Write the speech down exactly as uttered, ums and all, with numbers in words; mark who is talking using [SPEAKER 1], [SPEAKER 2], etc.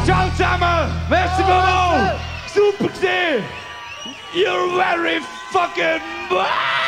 [SPEAKER 1] Ciao zusammen! Merci beaucoup! Super gesehen! You're very fucking...